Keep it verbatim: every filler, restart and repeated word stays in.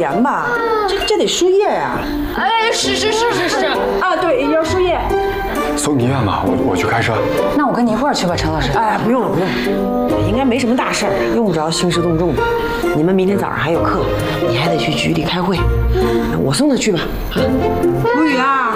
钱吧？这这得输液呀。 哎，是是是是是啊，对，要输液。 送医院吧，我我去开车。 那我跟你一块儿去吧，陈老师。 哎，不用了不用了，应该没什么大事儿，用不着兴师动众的。你们明天早上还有课，你还得去局里开会，我送他去吧。啊，陆宇啊。